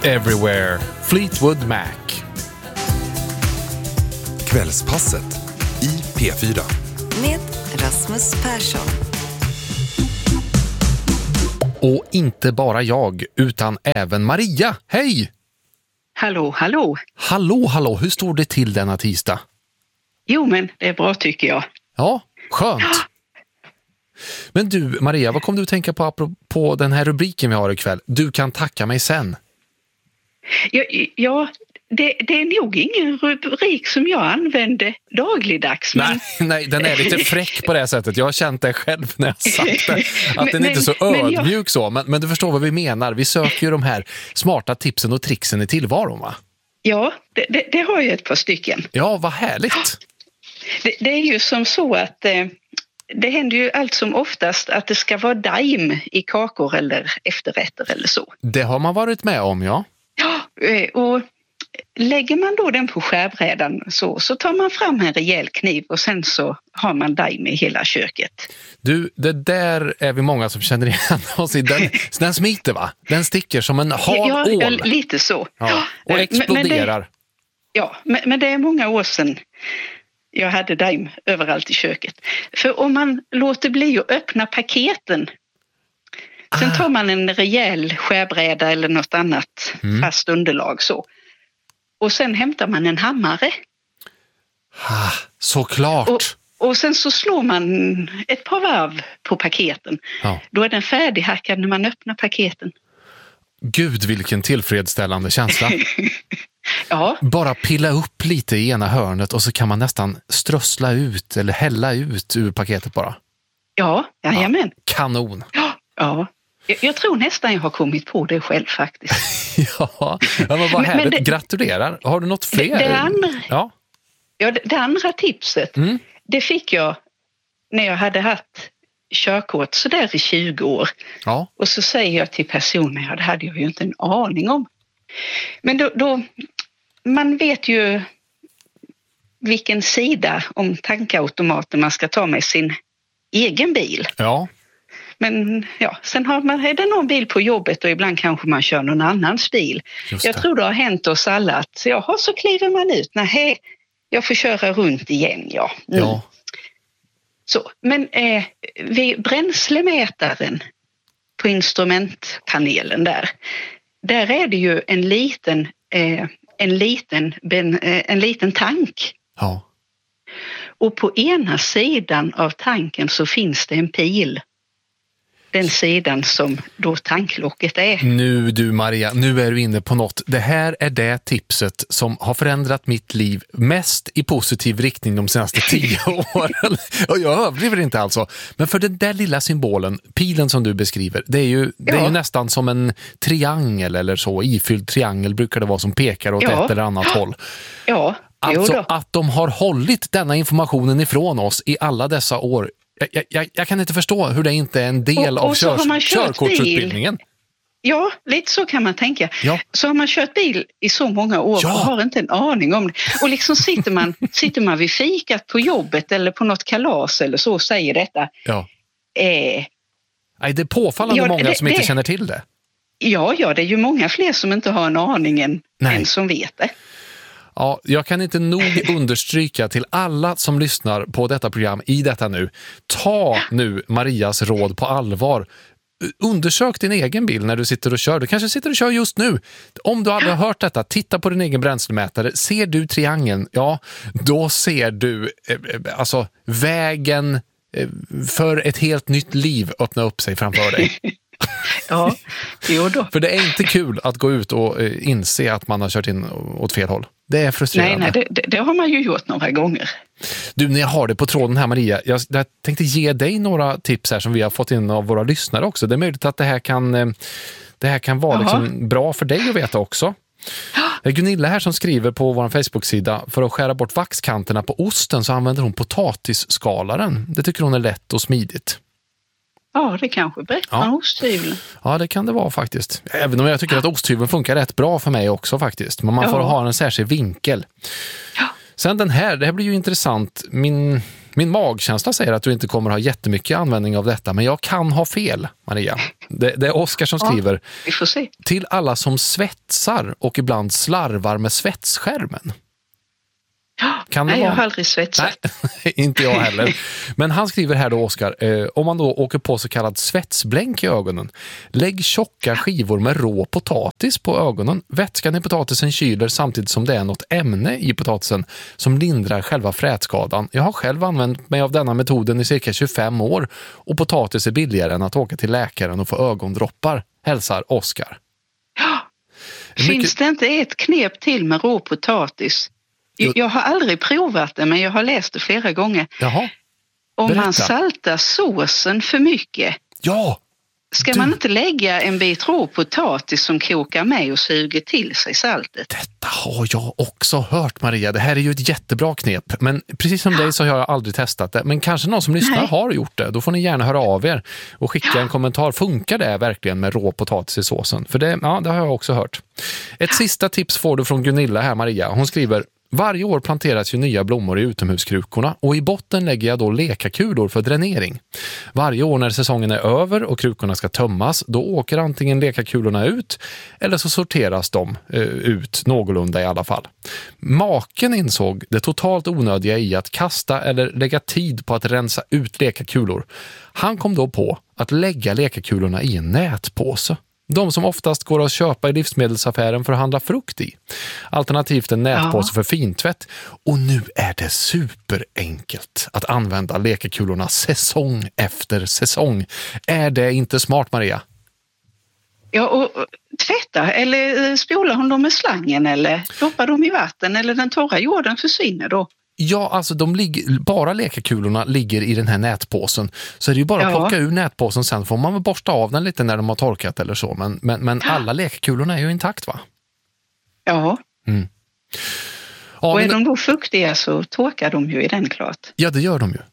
Everywhere, Fleetwood Mac. Kvällspasset i P4. Med Rasmus Persson. Och inte bara jag, utan även Maria. Hej! Hallå, hallå. Hallå, hur står det till denna tisdag? Jo, men det är bra tycker jag. Ja, skönt. Men du, Maria, vad kom du att tänka på apropå den här rubriken vi har ikväll? Du kan tacka mig sen. Ja, det är nog ingen rubrik som jag använder dagligdags. Men... Nej, den är lite fräck på det här sättet. Jag har känt det själv när jag sagt det. Att den är inte så ödmjuk så. Men du förstår vad vi menar. Vi söker ju de här smarta tipsen och tricksen i tillvaron, va? Ja, det har jag ett par stycken. Ja, vad härligt. Det är ju som så att det händer ju allt som oftast att det ska vara daim i kakor eller efterrätter eller så. Det har man varit med om, ja. Ja, och lägger man då den på skärbrädan så tar man fram en rejäl kniv och sen så har man daim i hela köket. Du, det där är vi många som känner igen oss i. Den smiter, va? Den sticker som en hal ål. Ja, lite så. Ja, och exploderar. Men det är många år sedan jag hade daim överallt i köket. För om man låter bli att öppna paketen, sen tar man en rejäl skärbräda eller något annat fast underlag så. Och sen hämtar man en hammare. Såklart. Och sen så slår man ett par varv på paketen. Ja. Då är den färdighackad när man öppnar paketen. Gud, vilken tillfredsställande känsla. Ja. Bara pilla upp lite i ena hörnet och så kan man nästan strössla ut eller hälla ut ur paketet bara. Ja, jajamän. Kanon. Ja. Jag tror nästan jag har kommit på det själv faktiskt. Ja, men vad härligt. Men gratulerar. Har du något fler? Det andra tipset, det fick jag när jag hade haft körkort så där i 20 år. Ja. Och så säger jag till personen, det hade jag ju inte en aning om. Men då man vet ju vilken sida om tankautomaten man ska ta med sin egen bil. Ja. Men ja, sen är det någon bil på jobbet och ibland kanske man kör någon annans bil. Jag tror det har hänt oss alla att så kliver man ut. Nej, jag får köra runt igen, ja. Ja. Så, men vid bränslemätaren på instrumentpanelen där är det ju en liten tank. Ja. Och på ena sidan av tanken så finns det en pil. Den sidan som då tanklocket är. Nu du Maria, nu är du inne på något. Det här är det tipset som har förändrat mitt liv mest i positiv riktning de senaste 10 åren. Och jag överdriver inte alltså. Men för den där lilla symbolen, pilen som du beskriver, det är ju nästan som en triangel eller så. Ifylld triangel brukar det vara som pekar åt ett eller annat håll. Ja, alltså att de har hållit denna informationen ifrån oss i alla dessa år. Jag kan inte förstå hur det inte är en del av körkortsutbildningen. Ja, lite så kan man tänka. Ja. Så har man kört bil i så många år och har inte en aning om det. Och liksom sitter man vid fikat på jobbet eller på något kalas eller så och säger detta. Ja. Nej, det är påfallande många som inte känner till det. Ja, det är ju många fler som inte har en aning än som vet det. Ja, jag kan inte nog understryka till alla som lyssnar på detta program i detta nu. Ta nu Marias råd på allvar. Undersök din egen bil när du sitter och kör. Du kanske sitter och kör just nu. Om du aldrig har hört detta, titta på din egen bränslemätare. Ser du triangeln? Ja, då ser du alltså vägen för ett helt nytt liv öppna upp sig framför dig. Ja, jo då. För det är inte kul att gå ut och inse att man har kört in åt fel håll. Det är frustrerande. Nej, det har man ju gjort några gånger. Du, när jag har det på tråden här Maria, jag tänkte ge dig några tips här som vi har fått in av våra lyssnare också. Det är möjligt att det här kan vara liksom bra för dig att veta också. Det är Gunilla här som skriver på vår Facebook-sida: för att skära bort vaxkanterna på osten så använder hon potatisskalaren. Det tycker hon är lätt och smidigt. Ja, det kanske är bättre än osthyveln. Ja, det kan det vara faktiskt. Även om jag tycker att osthyveln funkar rätt bra för mig också faktiskt. Men man får ha en särskild vinkel. Ja. Sen det här blir ju intressant. Min Min magkänsla säger att du inte kommer ha jättemycket användning av detta, men jag kan ha fel, Maria. Det är Oskar som skriver. Vi får se. Till alla som svetsar och ibland slarvar med svetsskärmen. Kan Nej, jag har aldrig svetsat. Nej, inte jag heller. Men han skriver här då, Oskar, om man då åker på så kallad svetsblänk i ögonen, lägg tjocka skivor med rå potatis på ögonen. Vätskan i potatisen kyler samtidigt som det är något ämne i potatisen som lindrar själva frätskadan. Jag har själv använt mig av denna metoden i cirka 25 år och potatis är billigare än att åka till läkaren och få ögondroppar. Hälsar Oskar. Finns det inte ett knep till med rå potatis? Jag har aldrig provat det, men jag har läst det flera gånger. Jaha. Om man saltar såsen för mycket. Ja! Ska man inte lägga en bit rå potatis som kokar med och suger till sig saltet? Detta har jag också hört, Maria. Det här är ju ett jättebra knep. Men precis som dig så har jag aldrig testat det. Men kanske någon som lyssnar har gjort det. Då får ni gärna höra av er och skicka en kommentar. Funkar det verkligen med rå potatis i såsen? För det har jag också hört. Ett sista tips får du från Gunilla här, Maria. Hon skriver: varje år planteras ju nya blommor i utomhuskrukorna och i botten lägger jag då lekakulor för dränering. Varje år när säsongen är över och krukorna ska tömmas, då åker antingen lekakulorna ut eller så sorteras de ut någorlunda i alla fall. Maken insåg det totalt onödiga i att kasta eller lägga tid på att rensa ut lekakulor. Han kom då på att lägga lekakulorna i en nätpåse. De som oftast går att köpa i livsmedelsaffären för att handla frukt i. Alternativt en nätpåse för fintvätt. Och nu är det superenkelt att använda lekakulorna säsong efter säsong. Är det inte smart, Maria? Ja, och tvätta eller spolar hon dem med slangen eller doppar dem i vatten eller den torra jorden försvinner då? Ja, alltså bara lekakulorna ligger i den här nätpåsen. Så är det ju bara att plocka ur nätpåsen, sen får man väl borsta av den lite när de har torkat eller så. Men alla lekakulorna är ju intakt, va? Ja. Mm. Och är de då fuktiga så torkar de ju i den klart. Ja, det gör de ju.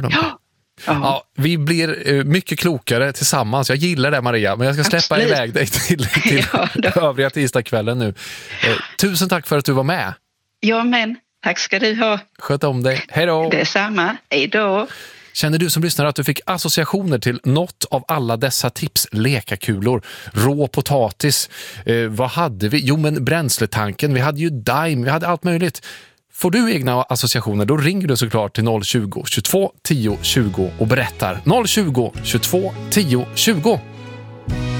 Ja, vi blir mycket klokare tillsammans. Jag gillar det, Maria, men jag ska släppa iväg dig till övriga tisdagskvällen nu. Tusen tack för att du var med. Ja, men tack ska du ha. Sköt om dig. Hej då. Detsamma. Hej då. Känner du som lyssnar att du fick associationer till något av alla dessa tips? Lekakulor, rå potatis, vad hade vi? Jo, men bränsletanken, vi hade ju Daim, vi hade allt möjligt. Får du egna associationer, då ringer du såklart till 020 22 10 20 och berättar. 020 22 10 20.